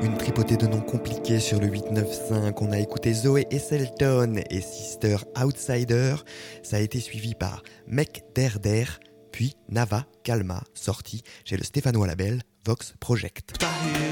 Une tripotée de noms compliqués sur le 895. On a écouté Zoé Esselton et Sister Outsider. Ça a été suivi par Mec Derder, puis Nava Kalma, sorti chez le Stéphanois label Vox Project.